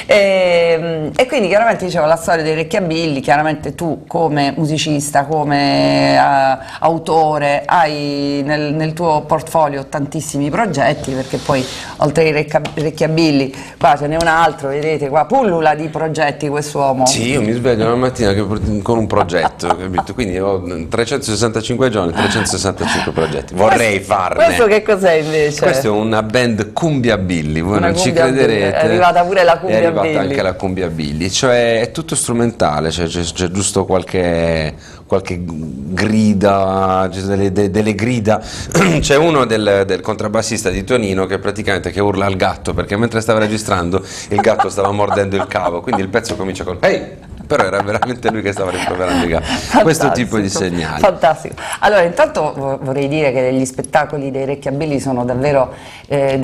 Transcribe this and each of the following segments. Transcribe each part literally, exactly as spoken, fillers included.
E, e quindi chiaramente dicevo la storia dei Recchiabilli, chiaramente tu come musicista, come uh, autore hai nel, nel tuo portfolio tantissimi progetti, perché poi oltre ai Recca, Recchiabilli qua ce n'è un altro, vedete qua pullula di progetti quest'uomo. Sì, io mi sveglio una mattina con un progetto, capito? Quindi ho trecentosessantacinque giorni, trecentosessantacinque progetti, vorrei questo, farne. Questo che cos'è invece? Questa è una band Cumbiabilli, voi una non ci crederete. È arrivata pure la Cumbiabilli. È arrivata anche la Cumbiabilli, cioè è tutto strumentale, cioè, c'è, c'è giusto qualche, qualche grida, delle, delle, delle grida. C'è uno del, del contrabbassista di Tonino che praticamente che urla al gatto, perché mentre stava registrando il gatto stava mordendo il cavo, quindi il pezzo comincia con ehi! Però era veramente lui che stava rimproverando i gatto. Questo tipo di segnali. Fantastico. Allora, intanto vorrei dire che gli spettacoli dei Recchiabilli sono davvero eh,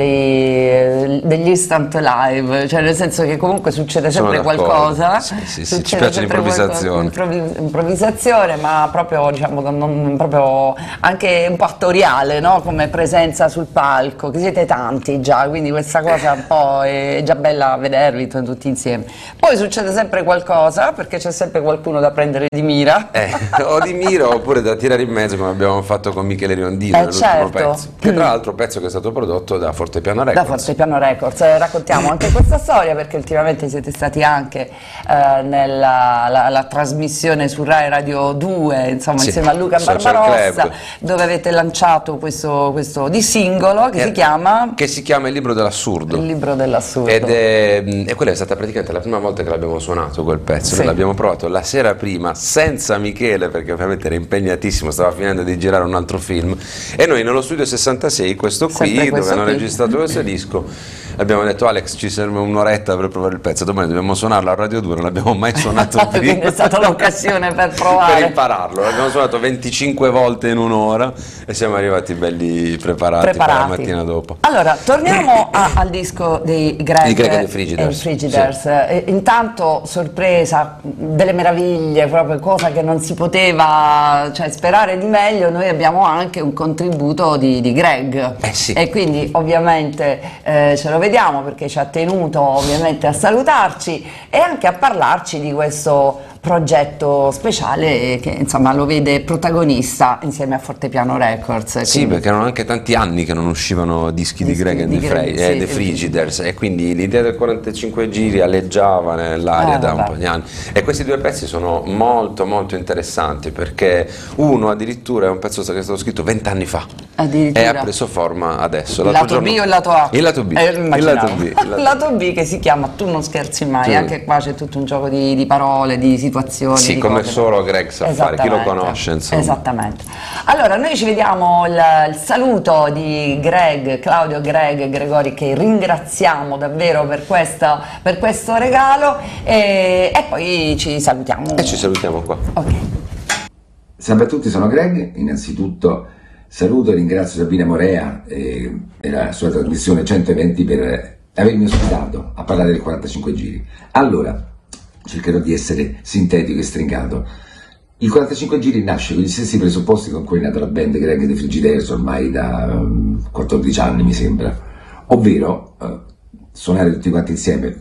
dei, degli instant live, cioè nel senso che comunque succede sempre qualcosa. Sì, sì, sì, ci piace l'improvvisazione. Improvvisazione, ma proprio, diciamo, non, proprio anche un po' attoriale, no? Come presenza sul palco, che siete tanti già, quindi questa cosa un po' è già bella vedervi tutti insieme. Poi succede sempre qualcosa, perché c'è sempre qualcuno da prendere di mira, eh, o di mira oppure da tirare in mezzo, come abbiamo fatto con Michele Riondino eh, nell'ultimo certo. pezzo, che tra l'altro pezzo che è stato prodotto da Fortepiano Records. Da Fortepiano Records, eh, raccontiamo anche questa storia perché ultimamente siete stati anche eh, nella la, la trasmissione su Rai Radio due, insomma, sì, insieme a Luca Barbarossa, dove avete lanciato questo, questo di singolo che eh, si chiama che si chiama Il libro dell'assurdo. Il libro dell'assurdo. Ed è, e quella è stata praticamente la prima volta che l'abbiamo suonato quel pezzo. Sì. L'abbiamo provato la sera prima senza Michele, perché ovviamente era impegnatissimo, stava finendo di girare un altro film, e noi nello studio sessantasei, questo qui, questo dove hanno registrato questo disco, abbiamo detto Alex ci serve un'oretta per provare il pezzo, domani dobbiamo suonarlo a Radio due, non l'abbiamo mai suonato prima. È stata l'occasione per provare, per impararlo, l'abbiamo suonato venticinque volte in un'ora e siamo arrivati belli preparati, preparati. Per la mattina dopo. Allora torniamo a, al disco dei Greg, di Greg e Frigidaires, Frigidaires. Sì. E, intanto sorpresa, delle meraviglie, proprio cosa che non si poteva, cioè, sperare di meglio. Noi abbiamo anche un contributo di, di Greg, eh sì. E quindi ovviamente eh, ce lo vediamo perché ci ha tenuto ovviamente a salutarci e anche a parlarci di questo progetto speciale che insomma lo vede protagonista insieme a Fortepiano Records. Sì, quindi... perché erano anche tanti anni che non uscivano dischi, dischi di Greg e di, di, Greg, sì, eh, Frigidaires, e quindi l'idea del quarantacinque giri aleggiava nell'aria ah, da un po' di anni, e questi due pezzi sono molto molto interessanti perché uno addirittura è un pezzo che è stato scritto vent'anni fa e ha preso forma adesso. Il lato giorno... B o il lato A? Il lato B, eh, il lato B, il lato... lato B che si chiama Tu non scherzi mai, sì. Anche qua c'è tutto un gioco di, di parole, di situazioni. Sì, di come cose. Solo Greg sa fare, chi lo conosce insomma. Esattamente. Allora noi ci vediamo il, il saluto di Greg, Claudio Greg Gregori, che ringraziamo davvero per, questa, per questo regalo, e, e poi ci salutiamo. E ci salutiamo qua. Ok. Salve a tutti, sono Greg. Innanzitutto saluto e ringrazio Sabina Morea e, e la sua trasmissione cento eventi per avermi ospitato a parlare del quarantacinque giri. Allora, cercherò di essere sintetico e stringato. Il quarantacinque giri nasce con gli stessi presupposti con cui è nata la band Greg dei Frigidaires ormai da um, quattordici anni mi sembra, ovvero uh, suonare tutti quanti insieme.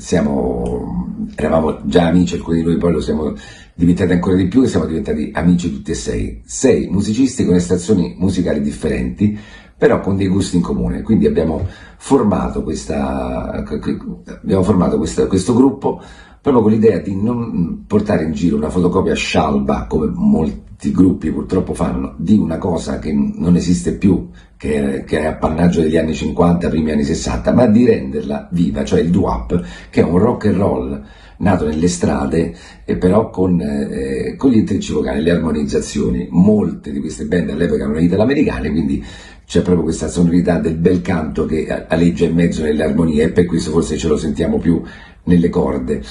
Siamo, eravamo già amici, alcuni di noi poi lo siamo diventati ancora di più e siamo diventati amici tutti e sei, sei musicisti con estrazioni musicali differenti, però con dei gusti in comune. Quindi abbiamo formato, questa, abbiamo formato questa, questo gruppo proprio con l'idea di non portare in giro una fotocopia scialba, come molti gruppi purtroppo fanno, di una cosa che non esiste più, che è, che è appannaggio degli anni cinquanta, primi anni sessanta, ma di renderla viva, cioè il doo-wop, che è un rock and roll nato nelle strade, e però con, eh, con gli intrecci vocali, le armonizzazioni. Molte di queste band all'epoca erano italo-americane, quindi c'è proprio questa sonorità del bel canto che aleggia in mezzo nelle armonie, e per questo forse ce lo sentiamo più nelle corde.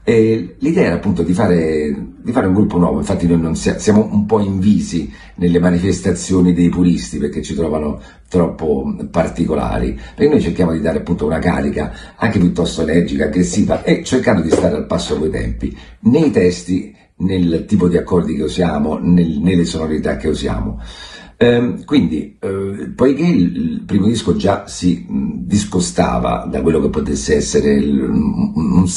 E l'idea era appunto di fare, di fare un gruppo nuovo. Infatti noi non siamo, siamo un po' invisi nelle manifestazioni dei puristi perché ci trovano troppo particolari, perché noi cerchiamo di dare appunto una carica anche piuttosto energica, aggressiva, e cercando di stare al passo coi tempi, nei testi, nel tipo di accordi che usiamo, nel, nelle sonorità che usiamo. Eh, quindi, eh, poiché il, il primo disco già si mh, discostava da quello che potesse essere il, un, un